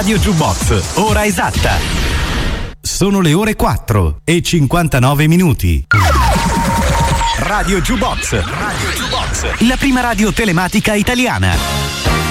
Radio Jukebox, ora esatta. Sono le ore 4:59. Radio Jukebox, la prima radio telematica italiana.